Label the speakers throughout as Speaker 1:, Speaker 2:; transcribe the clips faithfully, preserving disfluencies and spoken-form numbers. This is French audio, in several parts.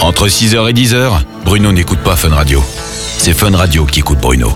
Speaker 1: Entre six heures et dix heures, Bruno n'écoute pas Fun Radio. C'est Fun Radio qui écoute Bruno.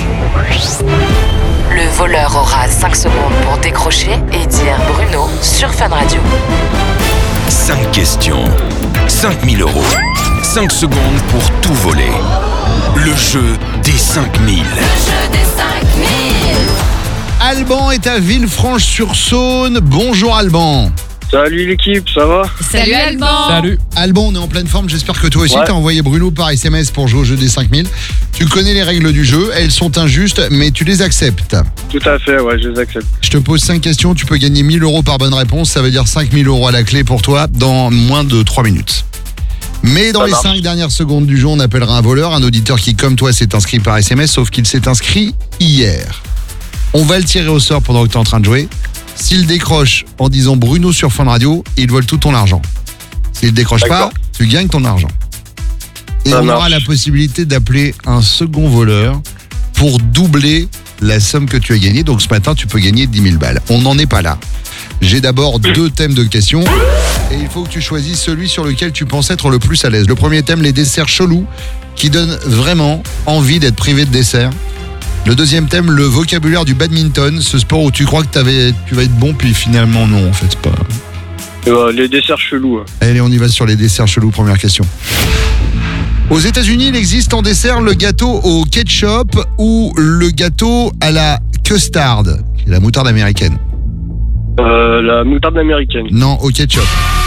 Speaker 2: Le voleur aura cinq secondes pour décrocher et dire Bruno sur Fun Radio.
Speaker 1: cinq questions, cinq mille euros, cinq secondes pour tout voler. Le jeu des cinq mille.
Speaker 3: Le jeu des cinq mille.
Speaker 4: Alban est à Villefranche-sur-Saône. Bonjour Alban.
Speaker 5: Salut l'équipe, ça va?
Speaker 3: Salut Alban.
Speaker 6: Salut.
Speaker 4: Alban, on est en pleine forme, j'espère que toi aussi
Speaker 5: Ouais.
Speaker 4: t'as envoyé Bruno par S M S pour jouer au jeu des cinq mille. Tu connais les règles du jeu, elles sont injustes mais tu les acceptes.
Speaker 5: Tout à fait, ouais, je les accepte.
Speaker 4: Je te pose cinq questions, tu peux gagner mille euros par bonne réponse, ça veut dire cinq mille euros à la clé pour toi dans moins de trois minutes. Mais dans
Speaker 5: Ça
Speaker 4: les
Speaker 5: marche.
Speaker 4: cinq dernières secondes du jeu, on appellera un voleur, un auditeur qui comme toi s'est inscrit par S M S, sauf qu'il s'est inscrit hier. On va le tirer au sort pendant que tu es en train de jouer. S'il décroche en disant Bruno sur Fun Radio, il vole tout ton argent. S'il décroche pas,
Speaker 5: D'accord.
Speaker 4: tu gagnes ton argent. Et
Speaker 5: Ça
Speaker 4: on aura
Speaker 5: marche.
Speaker 4: la possibilité d'appeler un second voleur pour doubler la somme que tu as gagnée. Donc ce matin, tu peux gagner dix mille balles. On n'en est pas là. J'ai d'abord deux thèmes de questions et il faut que tu choisisses celui sur lequel tu penses être le plus à l'aise. Le premier thème, les desserts chelous qui donnent vraiment envie d'être privé de dessert. Le deuxième thème, le vocabulaire du badminton, ce sport où tu crois que t'avais- tu vas être bon puis finalement non en fait c'est pas.
Speaker 5: Euh, les desserts chelous. hein.
Speaker 4: Allez, on y va sur les desserts chelous, première question. Aux États-Unis, il existe en dessert le gâteau au ketchup ou le gâteau à la custard, qui est la moutarde américaine.
Speaker 5: Euh, la moutarde américaine.
Speaker 4: Non, au ketchup.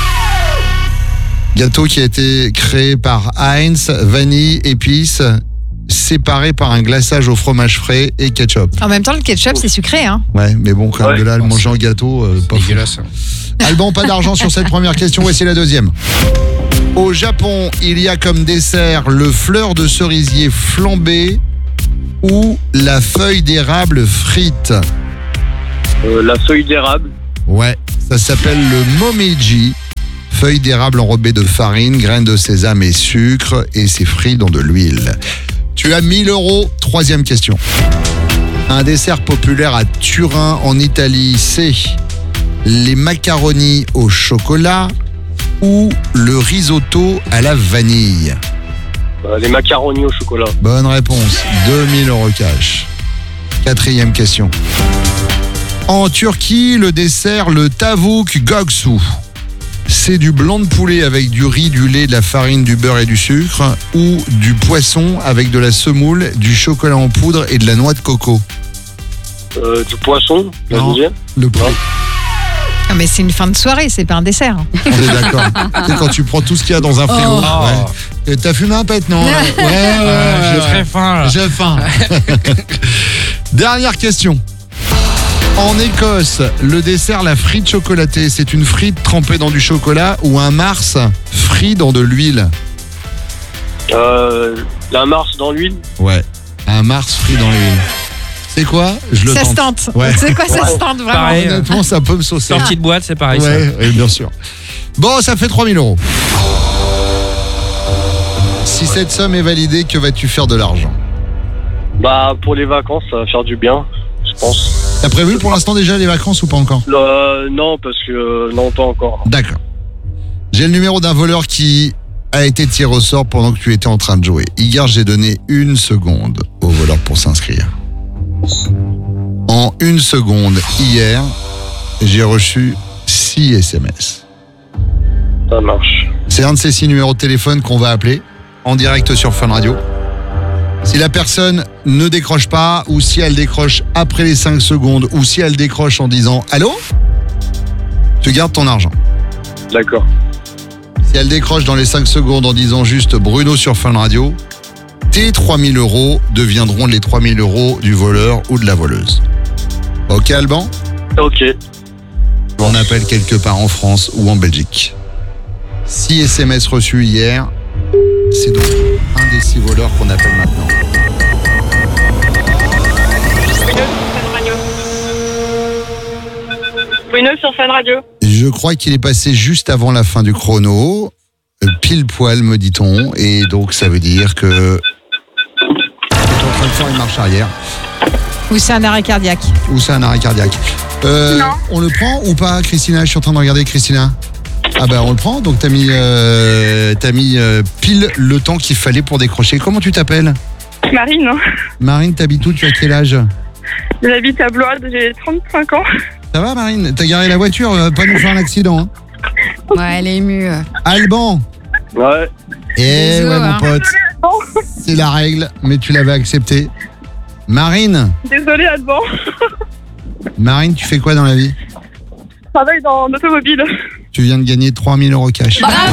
Speaker 4: Gâteau qui a été créé par Heinz, vanille, épices, séparé par un glaçage au fromage frais et ketchup.
Speaker 7: En même temps, le ketchup, c'est sucré, hein.
Speaker 4: Ouais, mais bon, quand même,
Speaker 5: Ouais.
Speaker 4: de là, à le manger en gâteau, euh, pas fou.
Speaker 6: Dégueulasse.
Speaker 4: Alban, pas d'argent sur cette première question, voici la deuxième. Au Japon, il y a comme dessert le fleur de cerisier flambé ou la feuille d'érable frite.
Speaker 5: Euh, la feuille d'érable.
Speaker 4: Ouais, ça s'appelle le momeji. Feuille d'érable enrobée de farine, graines de sésame et sucre, et c'est frit dans de l'huile. Tu as mille euros. Troisième question. Un dessert populaire à Turin, en Italie, c'est les macaronis au chocolat ou le risotto à la vanille.
Speaker 5: Euh, les macaronis au chocolat.
Speaker 4: Bonne réponse. deux mille euros cash. Quatrième question. En Turquie, le dessert, le tavuk göksu. C'est du blanc de poulet avec du riz, du lait, de la farine, du beurre et du sucre ou du poisson avec de la semoule, du chocolat en poudre et de la noix de coco.
Speaker 5: Euh, du poisson, la
Speaker 4: Non.
Speaker 5: deuxième.
Speaker 4: Le poulet.
Speaker 7: Ah, mais c'est une fin de soirée, c'est pas un dessert.
Speaker 4: On est d'accord. C'est quand tu prends tout ce qu'il y a dans un frigo.
Speaker 6: Oh.
Speaker 4: Ouais. Et t'as fumé un pet, non? Ouais, ouais, ouais,
Speaker 6: Euh, J'ai
Speaker 4: ouais.
Speaker 6: très faim là.
Speaker 4: J'ai faim. Dernière question. En Écosse, le dessert, la frite chocolatée, c'est une frite trempée dans du chocolat ou un mars frit dans de l'huile?
Speaker 5: Euh, la marche dans l'huile.
Speaker 4: Ouais, un mars frit dans l'huile. C'est quoi? Je le
Speaker 7: Ça se
Speaker 4: tente.
Speaker 7: tente.
Speaker 4: Ouais.
Speaker 7: C'est quoi, ça
Speaker 5: Ouais.
Speaker 7: se tente vraiment?
Speaker 6: Pareil.
Speaker 4: Honnêtement, ça peut me saucer.
Speaker 6: Sortie de boîte, c'est pareil.
Speaker 4: Ouais, oui, bien sûr. Bon, ça fait trois mille euros. Si cette somme est validée, que vas-tu faire de l'argent?
Speaker 5: Bah, pour les vacances, ça va faire du bien, je pense.
Speaker 4: T'as prévu pour l'instant déjà les vacances ou pas encore?
Speaker 5: Euh, non, parce que euh, non, pas encore.
Speaker 4: D'accord. J'ai le numéro d'un voleur qui a été tiré au sort pendant que tu étais en train de jouer. Hier, j'ai donné une seconde au voleur pour s'inscrire. En une seconde, hier, j'ai reçu six S M S.
Speaker 5: Ça marche.
Speaker 4: C'est un de ces six numéros de téléphone qu'on va appeler en direct sur Fun Radio. Si la personne ne décroche pas, ou si elle décroche après les cinq secondes, ou si elle décroche en disant « Allô ?» tu gardes ton argent.
Speaker 5: D'accord.
Speaker 4: Si elle décroche dans les cinq secondes en disant juste Bruno sur Fun Radio, tes trois mille euros deviendront les trois mille euros du voleur ou de la voleuse. Ok Alban?
Speaker 5: Ok.
Speaker 4: On appelle quelque part en France ou en Belgique. six S M S reçus hier, c'est donc un des six voleurs qu'on appelle maintenant.
Speaker 8: Bruno sur Fun Radio.
Speaker 4: Je crois qu'il est passé juste avant la fin du chrono, euh, pile poil me dit-on, et donc ça veut dire que tu es en train de faire une marche arrière.
Speaker 7: Ou c'est un arrêt cardiaque?
Speaker 4: Ou c'est un arrêt cardiaque. Euh,
Speaker 8: Non.
Speaker 4: on le prend ou pas, Christina? Je suis en train de regarder Christina. Ah bah on le prend, donc t'as mis, euh, t'as mis euh, pile le temps qu'il fallait pour décrocher. Comment tu t'appelles?
Speaker 6: Marine, hein.
Speaker 4: Marine, t'habites où? Tu as quel âge?
Speaker 6: J'habite à Blois, j'ai trente-cinq ans.
Speaker 4: Ça va Marine? T'as garé la voiture, euh, pas nous faire un accident. Hein.
Speaker 7: Ouais, elle est émue.
Speaker 4: Alban.
Speaker 5: Ouais.
Speaker 4: Eh
Speaker 7: Bisous,
Speaker 4: ouais mon
Speaker 7: hein.
Speaker 4: pote, c'est la règle, mais tu l'avais accepté. Marine,
Speaker 6: Désolée, Alban.
Speaker 4: Marine, tu fais quoi dans la vie?
Speaker 6: Je travaille dans l'automobile.
Speaker 4: Tu viens de gagner trois mille euros cash.
Speaker 3: Bravo.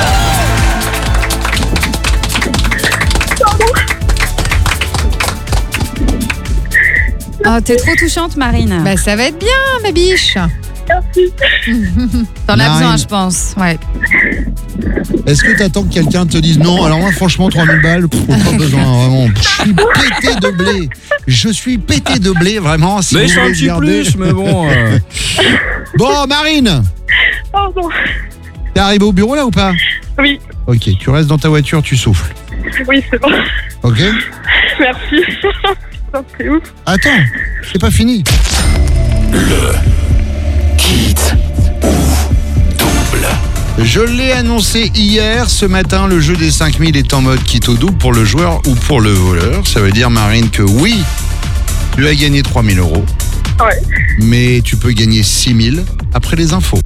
Speaker 8: Oh, t'es trop touchante, Marine.
Speaker 7: Bah, ça va être bien, ma biche.
Speaker 6: Merci.
Speaker 8: T'en as
Speaker 4: Marine.
Speaker 8: besoin, je pense. Ouais.
Speaker 4: Est-ce que t'attends que quelqu'un te dise non? Alors moi franchement trois mille balles, pff, pas besoin vraiment. Je suis pété de blé. Je suis pété de blé vraiment. Si
Speaker 9: Mais
Speaker 4: vous
Speaker 9: je fais un
Speaker 4: voulez
Speaker 9: petit
Speaker 4: garder.
Speaker 9: plus, mais bon. euh,
Speaker 4: Bon Marine,
Speaker 6: Pardon.
Speaker 4: t'es arrivé au bureau là ou pas?
Speaker 6: Oui,
Speaker 4: Ok, tu restes dans ta voiture, tu souffles.
Speaker 6: oui, c'est bon.
Speaker 4: Ok?
Speaker 6: Merci. Putain, c'est ouf.
Speaker 4: Attends, c'est pas fini.
Speaker 1: Kit double.
Speaker 4: Je l'ai annoncé hier, ce matin, le jeu des cinq mille est en mode quitte au double pour le joueur ou pour le voleur. Ça veut dire, Marine, que oui, tu as gagné trois mille euros,
Speaker 6: Ouais.
Speaker 4: mais tu peux gagner six mille après les infos.